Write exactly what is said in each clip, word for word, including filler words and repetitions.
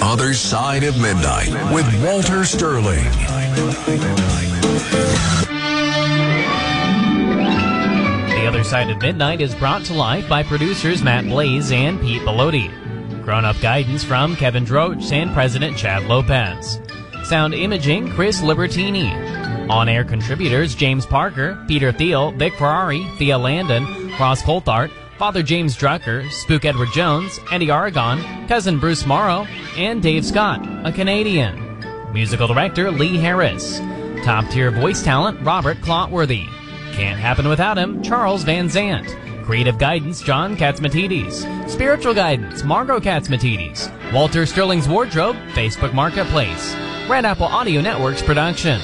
Other Side of Midnight with Walter Sterling. The Other Side of Midnight is brought to life by producers Matt Blaze and Pete Bellotti. Grown-up guidance from Kevin Droach and President Chad Lopez. Sound imaging, Chris Libertini. On-air contributors, James Parker, Peter Thiel, Vic Ferrari, Thea Landon, Ross Coulthart, Father James Drucker, Spook Edward Jones, Eddie Aragon, Cousin Bruce Morrow, and Dave Scott, a Canadian. Musical director, Lee Harris. Top-tier voice talent, Robert Clotworthy. Can't happen without him, Charles Van Zant. Creative guidance, John Katzmatidis. Spiritual guidance, Margot Katzmatidis. Walter Sterling's Wardrobe, Facebook Marketplace. Red Apple Audio Network's production.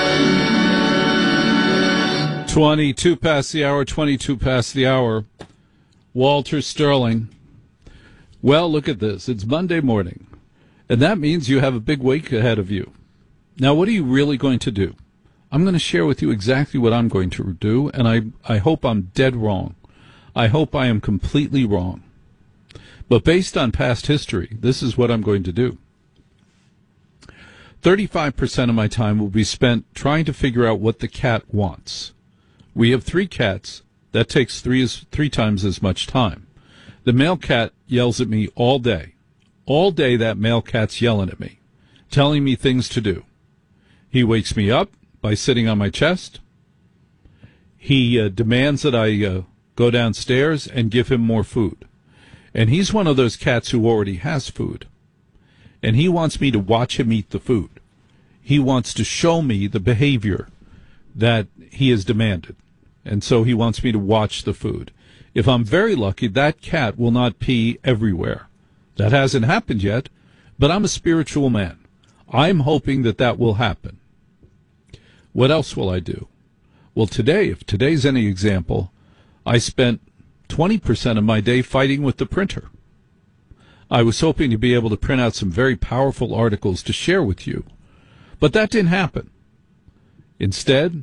twenty-two past the hour, twenty-two past the hour. Walter Sterling. Well, look at this. It's Monday morning, and that means you have a big week ahead of you. Now, what are you really going to do? I'm going to share with you exactly what I'm going to do, and I, I hope I'm dead wrong. I hope I am completely wrong. But based on past history, this is what I'm going to do. thirty-five percent of my time will be spent trying to figure out what the cat wants. We have three cats. That takes three, three times as much time. The male cat yells at me all day. All day that male cat's yelling at me, telling me things to do. He wakes me up by sitting on my chest. He uh, demands that I uh, go downstairs and give him more food. And he's one of those cats who already has food. And he wants me to watch him eat the food. He wants to show me the behavior that he has demanded. And so he wants me to watch the food. If I'm very lucky, that cat will not pee everywhere. That hasn't happened yet, but I'm a spiritual man. I'm hoping that that will happen. What else will I do? Well, today, if today's any example, I spent twenty percent of my day fighting with the printer. I was hoping to be able to print out some very powerful articles to share with you, but that didn't happen. Instead,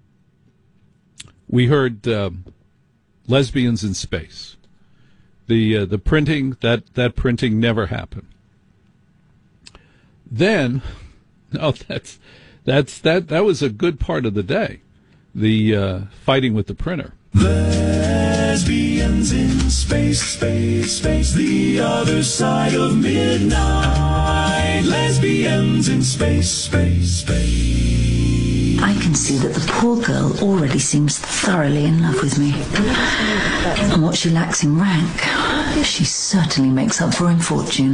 we heard uh, Lesbians in Space. The uh, the printing, that, that printing never happened. Then, no, that's that's that that was a good part of the day, the uh, fighting with the printer. Lesbians in space, space, space, the other side of midnight. Lesbians in space, space, space. I can see that the poor girl already seems thoroughly in love with me. And what she lacks in rank, she certainly makes up for in fortune.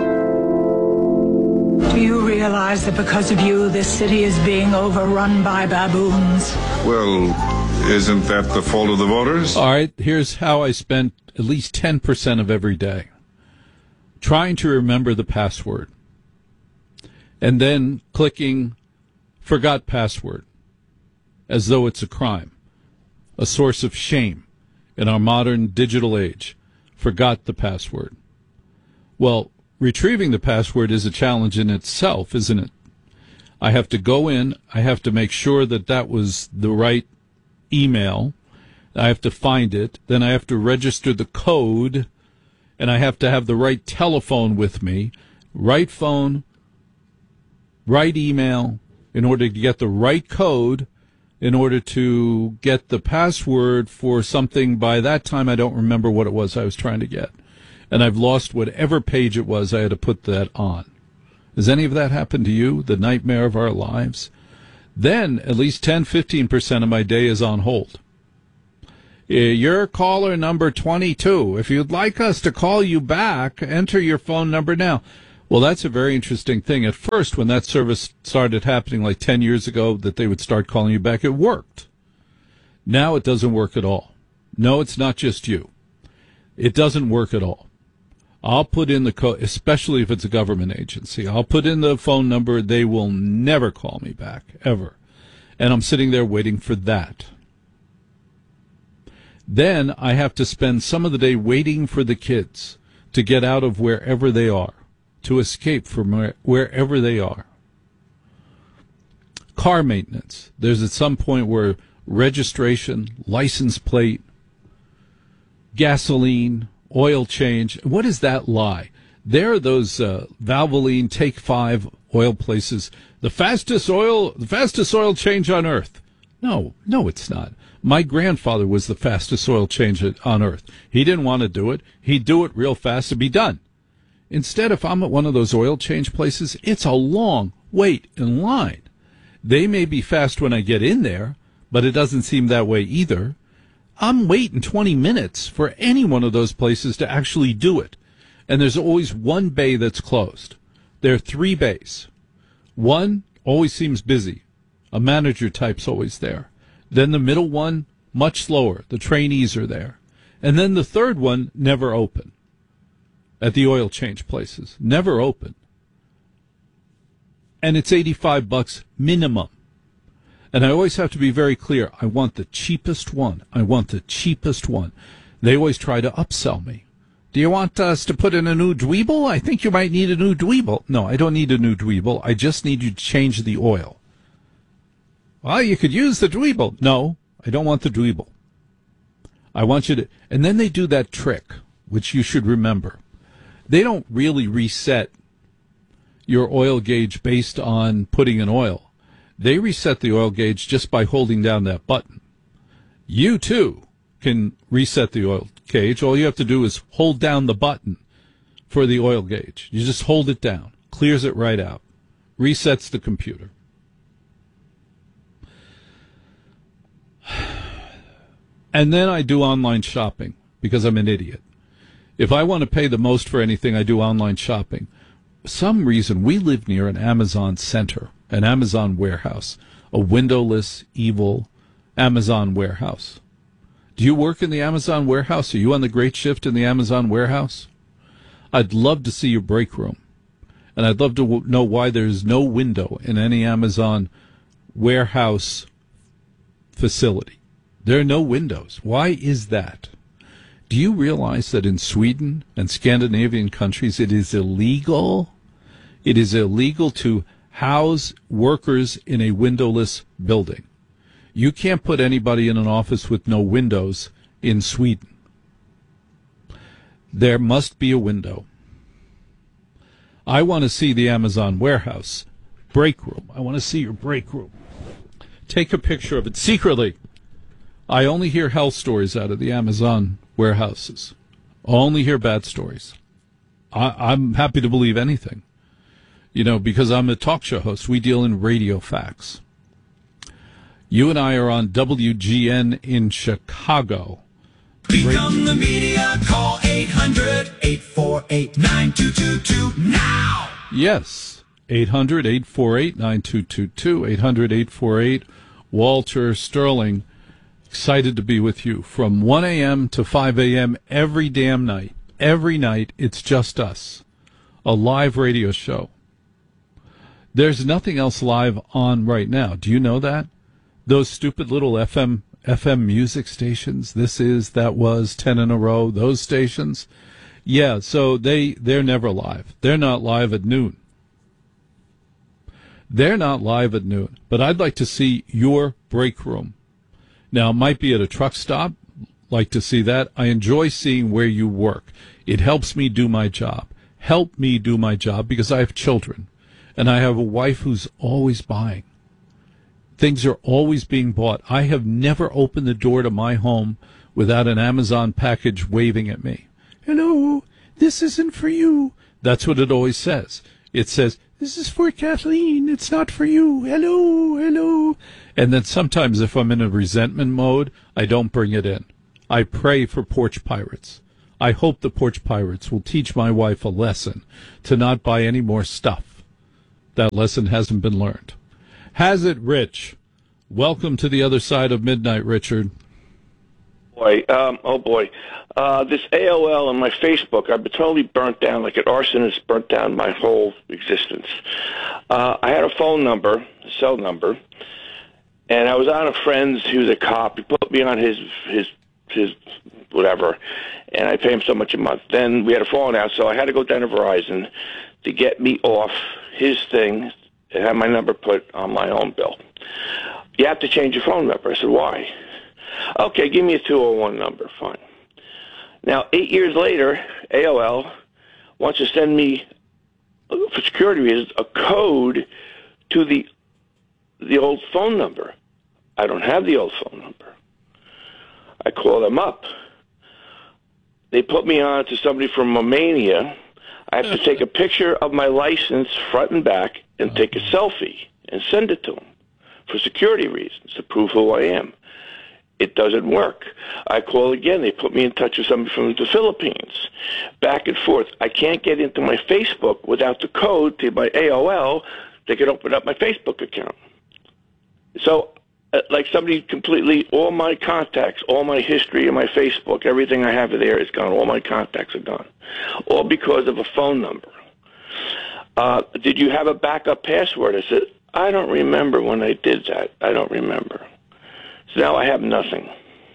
Do you realize that because of you, this city is being overrun by baboons? Well, isn't that the fault of the voters? All right, here's how I spent at least ten percent of every day. Trying to remember the password. And then clicking forgot password, as though it's a crime, a source of shame in our modern digital age. Forgot the password. Well, retrieving the password is a challenge in itself, isn't it? I have to go in, I have to make sure that that was the right email, I have to find it, then I have to register the code, and I have to have the right telephone with me, right phone, right email, in order to get the right code, in order to get the password for something. By that time, I don't remember what it was I was trying to get. And I've lost whatever page it was I had to put that on. Has any of that happened to you? The nightmare of our lives? Then at least ten, fifteen percent of my day is on hold. You're caller number twenty-two. If you'd like us to call you back, enter your phone number now. Well, that's a very interesting thing. At first, when that service started happening like ten years ago, that they would start calling you back, it worked. Now it doesn't work at all. No, it's not just you. It doesn't work at all. I'll put in the code, especially if it's a government agency. I'll put in the phone number. They will never call me back, ever. And I'm sitting there waiting for that. Then I have to spend some of the day waiting for the kids to get out of wherever they are, to escape from where, wherever they are. Car maintenance. There's at some point where registration, license plate, gasoline, oil change. What does that lie? There are those uh, Valvoline Take Five oil places. The fastest oil, the fastest oil change on earth. No, no, it's not. My grandfather was the fastest oil change on earth. He didn't want to do it. He'd do it real fast and be done. Instead, if I'm at one of those oil change places, it's a long wait in line. They may be fast when I get in there, but it doesn't seem that way either. I'm waiting twenty minutes for any one of those places to actually do it. And there's always one bay that's closed. There are three bays. One always seems busy. A manager type's always there. Then the middle one, much slower. The trainees are there. And then the third one, never open. At the oil change places. Never open. And it's eighty-five bucks minimum. And I always have to be very clear. I want the cheapest one. I want the cheapest one. They always try to upsell me. Do you want us to put in a new dweeble? I think you might need a new dweeble. No, I don't need a new dweeble. I just need you to change the oil. Well, you could use the dweeble. No, I don't want the dweeble. I want you to... And then they do that trick, which you should remember. They don't really reset your oil gauge based on putting in oil. They reset the oil gauge just by holding down that button. You, too, can reset the oil gauge. All you have to do is hold down the button for the oil gauge. You just hold it down. Clears it right out. Resets the computer. And then I do online shopping because I'm an idiot. If I want to pay the most for anything, I do online shopping. For some reason, we live near an Amazon center, an Amazon warehouse, a windowless, evil Amazon warehouse. Do you work in the Amazon warehouse? Are you on the great shift in the Amazon warehouse? I'd love to see your break room. And I'd love to w- know why there's no window in any Amazon warehouse facility. There are no windows. Why is that? Do you realize that in Sweden and Scandinavian countries it is illegal? It is illegal to house workers in a windowless building. You can't put anybody in an office with no windows in Sweden. There must be a window. I want to see the Amazon warehouse break room. I want to see your break room. Take a picture of it secretly. I only hear hell stories out of the Amazon warehouses. I only hear bad stories. I, I'm happy to believe anything. You know, because I'm a talk show host. We deal in radio facts. You and I are on W G N in Chicago. Become the media. Call eight hundred, eight four eight, nine two two two now. Yes. eight hundred, eight four eight, nine two two two. eight hundred, eight four eight, Walter Sterling. Excited to be with you from one a.m. to five a.m. every damn night. Every night, it's just us. A live radio show. There's nothing else live on right now. Do you know that? Those stupid little F M F M music stations, this is, that was, ten in a row, those stations. Yeah, so they, they're never live. They're not live at noon. They're not live at noon. But I'd like to see your break room. Now, it might be at a truck stop. Like to see that. I enjoy seeing where you work. It helps me do my job. Help me do my job because I have children. And I have a wife who's always buying. Things are always being bought. I have never opened the door to my home without an Amazon package waving at me. Hello, this isn't for you. That's what it always says. It says, this is for Kathleen. It's not for you. Hello, hello. And then sometimes if I'm in a resentment mode, I don't bring it in. I pray for porch pirates. I hope the porch pirates will teach my wife a lesson to not buy any more stuff. That lesson hasn't been learned. Has it, Rich? Welcome to the other side of midnight, Richard. Boy, um, oh boy. Uh, this A O L and my Facebook, I've been totally burnt down, like an arsonist burnt down my whole existence. Uh, I had a phone number, a cell number, and I was on a friend's, he was a cop, he put me on his, his, his, whatever, and I pay him so much a month. Then we had a falling out, so I had to go down to Verizon to get me off his thing and have my number put on my own bill. You have to change your phone number. I said, why? Okay, give me a two oh one number. Fine. Now, eight years later, A O L wants to send me, for security reasons, a code to the the old phone number. I don't have the old phone number. I call them up. They put me on to somebody from Romania. I have to take a picture of my license front and back and take a selfie and send it to them for security reasons to prove who I am. It doesn't work. I call again. They put me in touch with somebody from the Philippines. Back and forth. I can't get into my Facebook without the code to my A O L. They can open up my Facebook account. So, uh, like somebody completely, all my contacts, all my history in my Facebook, everything I have there is gone. All my contacts are gone. All because of a phone number. Uh, did you have a backup password? I said, I don't remember when I did that. I don't remember. So now I have nothing.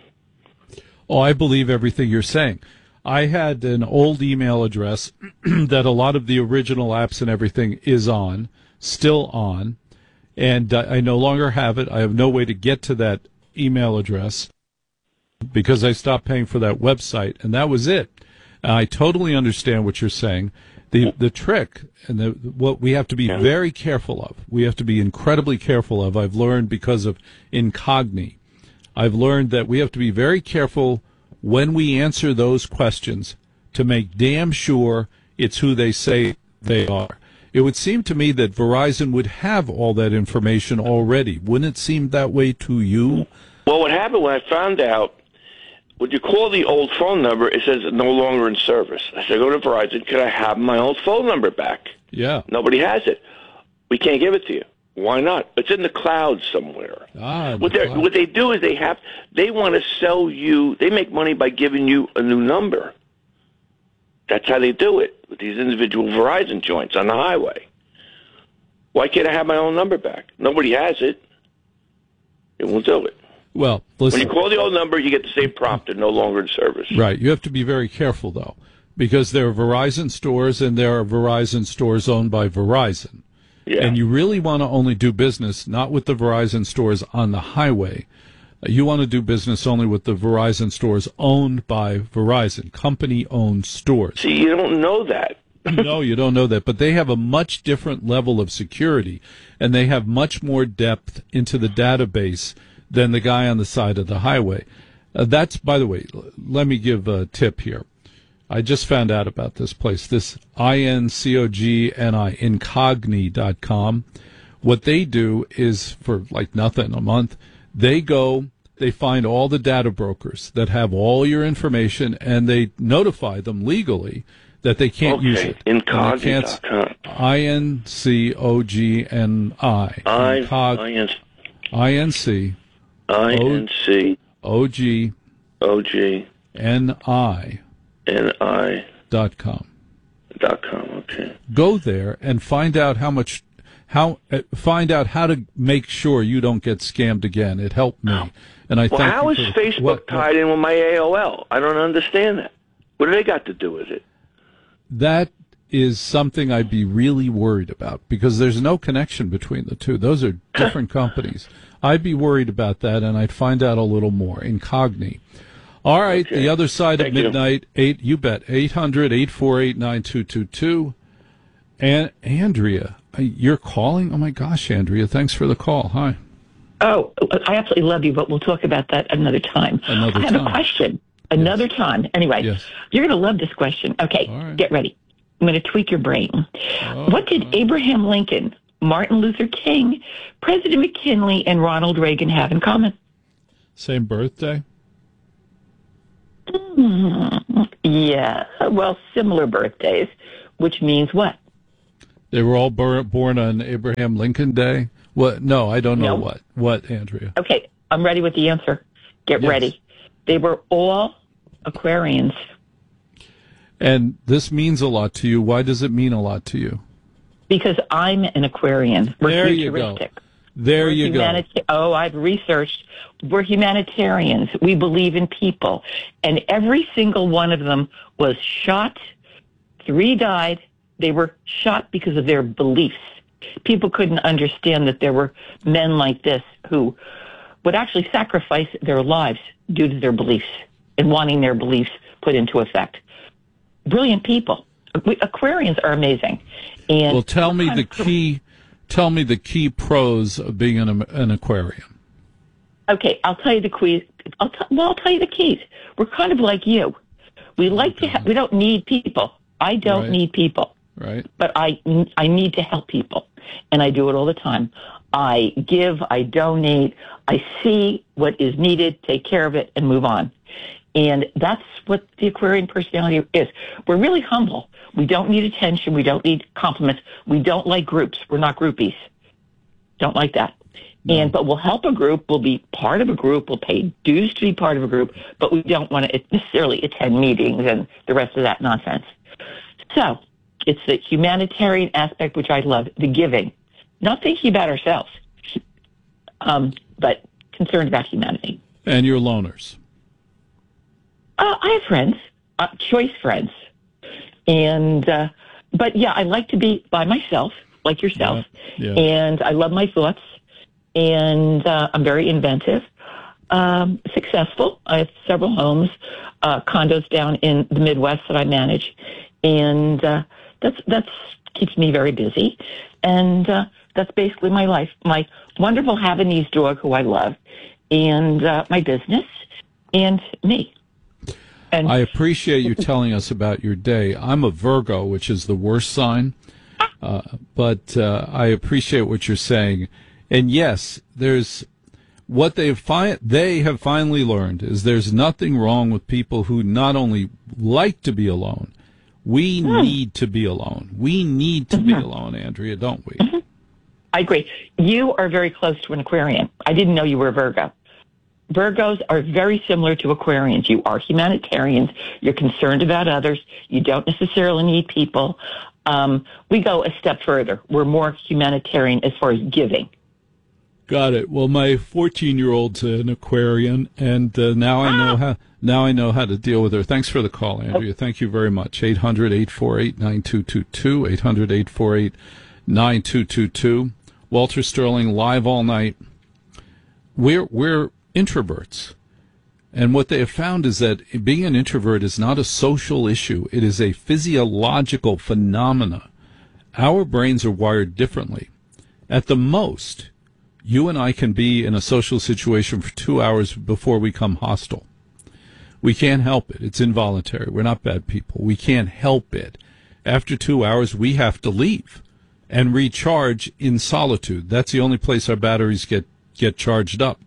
Oh, I believe everything you're saying. I had an old email address that a lot of the original apps and everything is on, still on, and uh, I no longer have it. I have no way to get to that email address because I stopped paying for that website, and that was it. I totally understand what you're saying. The the trick and the, what we have to be Yeah. very careful of, we have to be incredibly careful of, I've learned because of Incogni. I've learned that we have to be very careful when we answer those questions to make damn sure it's who they say they are. It would seem to me that Verizon would have all that information already. Wouldn't it seem that way to you? Well, what happened when I found out, when you call the old phone number, it says it's no longer in service. I said, go to Verizon, could I have my old phone number back? Yeah. Nobody has it. We can't give it to you. Why not? It's in the cloud somewhere. Ah, what, the they cloud. what they do is they have they want to sell you. They make money by giving you a new number. That's how they do it with these individual Verizon joints on the highway. Why can't I have my own number back? Nobody has it. It won't do it. Well, listen. When you call the old number, you get the same prompt and no longer in service. Right. You have to be very careful, though, because there are Verizon stores and there are Verizon stores owned by Verizon. Yeah. And you really want to only do business not with the Verizon stores on the highway. You want to do business only with the Verizon stores owned by Verizon, company-owned stores. See, you don't know that. No, you don't know that. But they have a much different level of security, and they have much more depth into the database than the guy on the side of the highway. Uh, that's, by the way, l- let me give a tip here. I just found out about this place, this I N C O G N I, incogni dot com. What they do is, for like nothing a month, they go, they find all the data brokers that have all your information, and they notify them legally that they can't Okay, use it. incogni dot com. I N C O G N I. I, Incog- I, N, I N C I N C O G O G N I N I dot com. dot com. Okay. Go there and find out how much, how uh, find out how to make sure you don't get scammed again. It helped me, and I Well, thank how you is for- Facebook what- tied in with my A O L? I don't understand that. What do they got to do with it? That is something I'd be really worried about because there's no connection between the two. Those are different companies. I'd be worried about that, and I'd find out a little more. Incogni. All right, Okay. the other side Thank of you. midnight, eight. You bet. Eight hundred eight four eight nine two two two. And Andrea, uh, you're calling. Oh my gosh, Andrea, thanks for the call. Hi. Oh, I absolutely love you, but we'll talk about that another time. Another I have time. a question. Another time. Anyway, Yes. you're going to love this question. Okay, All right. get ready. I'm going to tweak your brain. Oh, what did Abraham Lincoln, Martin Luther King, President McKinley, and Ronald Reagan have in common? Same birthday. Yeah, well, similar birthdays, which means what? They were all bor- born on Abraham Lincoln Day. What? No, I don't know No. what. What, Andrea? Okay, I'm ready with the answer. Get Yes. ready. They were all Aquarians. And this means a lot to you. Why does it mean a lot to you? Because I'm an Aquarian. We're There you go. futuristic. There We're you go. humanita- Oh, I've researched. We're humanitarians. We believe in people. And every single one of them was shot. Three died. They were shot because of their beliefs. People couldn't understand that there were men like this who would actually sacrifice their lives due to their beliefs and wanting their beliefs put into effect. Brilliant people. we, Aquarians are amazing. And well, tell me the key. Tell me the key pros of being an, an Aquarian. Okay, I'll tell you the keys. I'll t- well, I'll tell you the keys. We're kind of like you. We like okay. to. Ha- we don't need people. I don't right. need people. Right. But I, I need to help people, and I do it all the time. I give, I donate, I see what is needed, take care of it, and move on. And that's what the Aquarian personality is. We're really humble. We don't need attention. We don't need compliments. We don't like groups. We're not groupies. Don't like that. No. And but we'll help a group. We'll be part of a group. We'll pay dues to be part of a group. But we don't want to necessarily attend meetings and the rest of that nonsense. So it's the humanitarian aspect, which I love, the giving. Not thinking about ourselves, um, but concerned about humanity. And you're loners. Uh, I have friends, uh, choice friends. And, uh, but yeah, I like to be by myself, like yourself. Yeah, yeah. And I love my thoughts. And uh, I'm very inventive, um, successful. I have several homes, uh, condos down in the Midwest that I manage. And uh, that's that's keeps me very busy. And uh, that's basically my life. My wonderful Havanese dog, who I love, and uh, my business, and me. And I appreciate you telling us about your day. I'm a Virgo, which is the worst sign, uh, but uh, I appreciate what you're saying. And yes, there's what they fi- they have finally learned is there's nothing wrong with people who not only like to be alone. We mm. need to be alone. We need to mm-hmm. be alone, Andrea, don't we? Mm-hmm. I agree. You are very close to an Aquarian. I didn't know you were a Virgo. Virgos are very similar to Aquarians. You are humanitarians. You're concerned about others. You don't necessarily need people. Um, we go a step further. We're more humanitarian as far as giving. Got it. Well, my fourteen-year-old's an Aquarian, and uh, now I know how. Now I know how to deal with her. Thanks for the call, Andrea. Thank you very much. eight hundred, eight four eight, nine two two two. eight hundred, eight four eight, nine two two two. Walter Sterling live all night. We're we're introverts, and what they have found is that being an introvert is not a social issue. It is a physiological phenomena. Our brains are wired differently. At the most, you and I can be in a social situation for two hours before we become hostile. We can't help it. It's involuntary. We're not bad people. We can't help it. After two hours, we have to leave and recharge in solitude. That's the only place our batteries get, get charged up.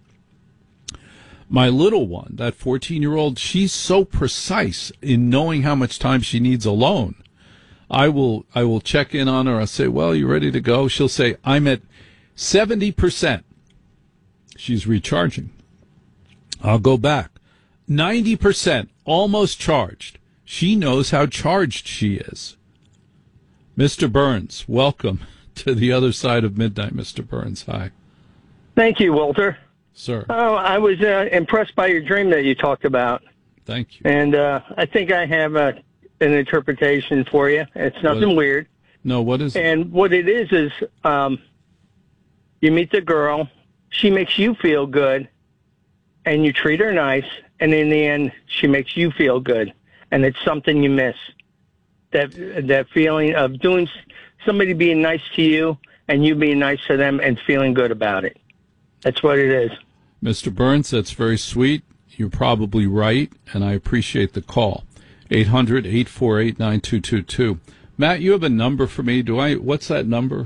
My little one, that fourteen-year-old, she's so precise in knowing how much time she needs alone. I will I will check in on her. I'll say, well, you ready to go? She'll say, I'm at seventy percent. She's recharging. I'll go back. ninety percent, almost charged. She knows how charged she is. Mister Burns, welcome to the other side of midnight, Mister Burns. Hi. Thank you, Walter. Sir. Oh, I was uh, impressed by your dream that you talked about. Thank you. And uh, I think I have a, an interpretation for you. It's nothing what? weird. No, what is it? And what it is is um, you meet the girl, she makes you feel good, and you treat her nice, and in the end, she makes you feel good. And it's something you miss. That that feeling of doing somebody being nice to you and you being nice to them and feeling good about it. That's what it is. Mister Burns, that's very sweet. You're probably right, and I appreciate the call. eight hundred, eight four eight, nine two two two. Matt, you have a number for me. Do I? What's that number?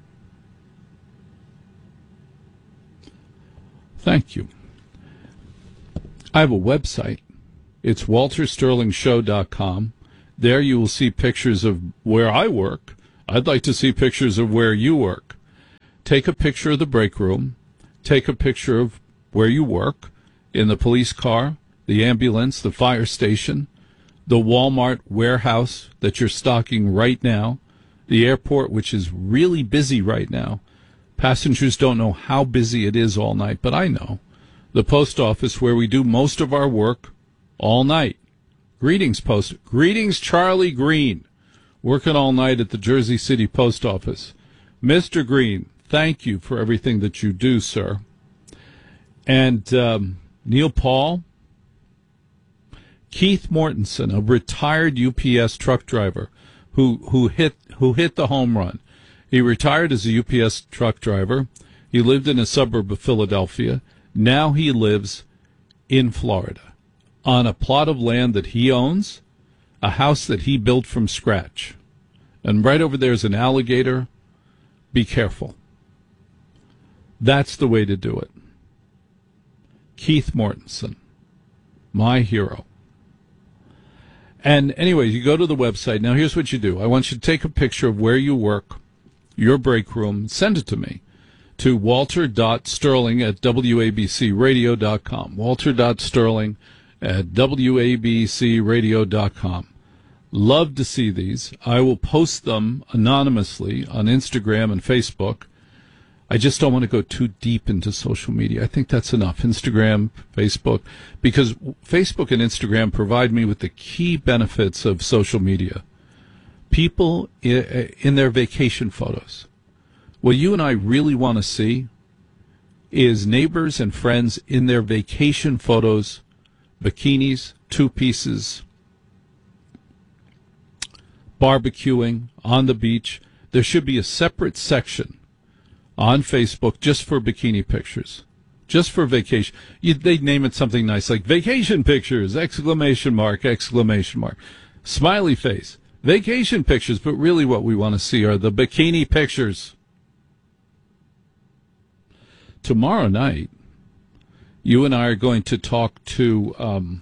Thank you. I have a website. It's walter sterling show dot com. There you will see pictures of where I work. I'd like to see pictures of where you work. Take a picture of the break room. Take a picture of where you work, in the police car, the ambulance, the fire station, the Walmart warehouse that you're stocking right now, the airport, which is really busy right now. Passengers don't know how busy it is all night, but I know. The post office where we do most of our work all night. Greetings, post. Greetings, Charlie Green. Working all night at the Jersey City Post Office. Mister Green, thank you for everything that you do, sir. And um, Neil Paul, Keith Mortensen, a retired U P S truck driver, who who hit who hit the home run. He retired as a U P S truck driver. He lived in a suburb of Philadelphia. Now he lives in Florida on a plot of land that he owns, a house that he built from scratch. And right over there is an alligator. Be careful. That's the way to do it. Keith Mortensen, my hero. And anyway, you go to the website. Now, here's what you do. I want you to take a picture of where you work, your break room, send it to me, to walter.sterling at w a b c radio dot com. walter.sterling at w a b c radio dot com. Love to see these. I will post them anonymously on Instagram and Facebook. I just don't want to go too deep into social media. I think that's enough. Instagram, Facebook, because Facebook and Instagram provide me with the key benefits of social media. People in their vacation photos. What you and I really want to see is neighbors and friends in their vacation photos, bikinis, two pieces, barbecuing on the beach. There should be a separate section on Facebook just for bikini pictures, just for vacation. You, they'd name it something nice like vacation pictures, exclamation mark, exclamation mark, smiley face, vacation pictures. But really what we want to see are the bikini pictures. Tomorrow night, you and I are going to talk to um,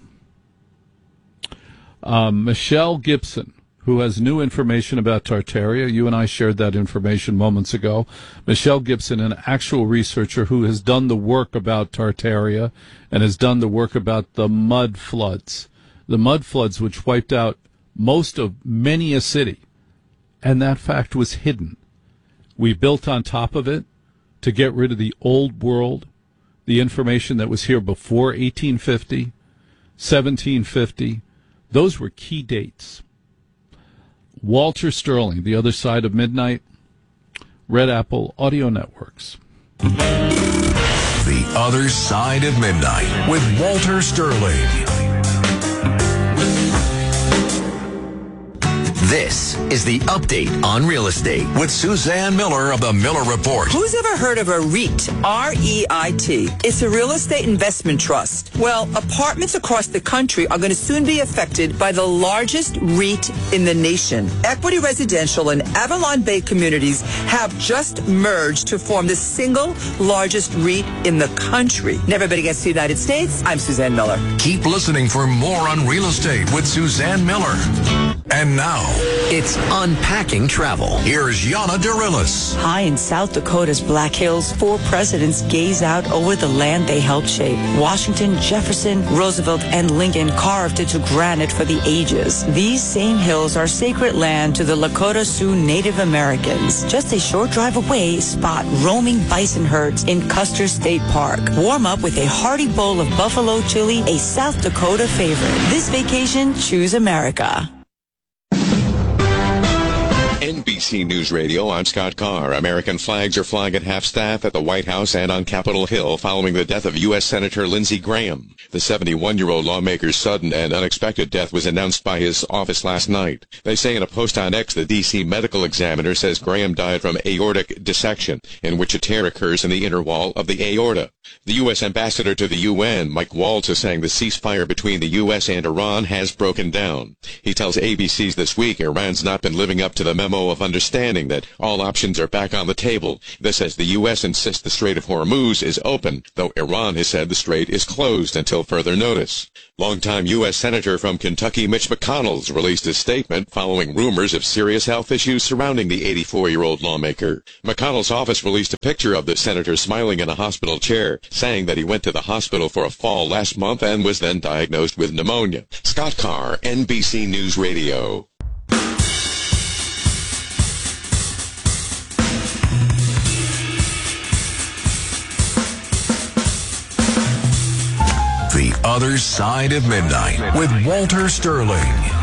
um, Michelle Gibson, who has new information about Tartaria. You and I shared that information moments ago. Michelle Gibson, an actual researcher who has done the work about Tartaria and has done the work about the mud floods, the mud floods which wiped out most of many a city. And that fact was hidden. We built on top of it to get rid of the old world, the information that was here before eighteen fifty, seventeen fifty. Those were key dates. Walter Sterling, The Other Side of Midnight, Red Apple Audio Networks. The Other Side of Midnight with Walter Sterling. This is the update on real estate with Suzanne Miller of the Miller Report. Who's ever heard of a REIT? R E I T. It's a real estate investment trust. Well, apartments across the country are going to soon be affected by the largest REIT in the nation. Equity Residential and Avalon Bay Communities have just merged to form the single largest REIT in the country. Never been against the United States. I'm Suzanne Miller. Keep listening for more on real estate with Suzanne Miller. And now, it's Unpacking Travel. Here's Yana Dorillis. High in South Dakota's Black Hills, four presidents gaze out over the land they helped shape. Washington, Jefferson, Roosevelt, and Lincoln carved into granite for the ages. These same hills are sacred land to the Lakota Sioux Native Americans. Just a short drive away, spot roaming bison herds in Custer State Park. Warm up with a hearty bowl of buffalo chili, a South Dakota favorite. This vacation, choose America. N B C News Radio, I'm Scott Carr. American flags are flying at half-staff at the White House and on Capitol Hill following the death of U S Senator Lindsey Graham. The seventy-one-year-old lawmaker's sudden and unexpected death was announced by his office last night. They say in a post on X, the D C medical examiner says Graham died from aortic dissection, in which a tear occurs in the inner wall of the aorta. The U S ambassador to the U N, Mike Waltz, is saying the ceasefire between the U S and Iran has broken down. He tells A B C's This Week Iran's not been living up to the memo of understanding that all options are back on the table. This as the U S insists the Strait of Hormuz is open, though Iran has said the strait is closed until further notice. Longtime U S Senator from Kentucky Mitch McConnell released a statement following rumors of serious health issues surrounding the eighty-four-year-old lawmaker. McConnell's office released a picture of the senator smiling in a hospital chair, saying that he went to the hospital for a fall last month and was then diagnosed with pneumonia. Scott Carr, N B C News Radio. The Other Side of Midnight with Walter Sterling.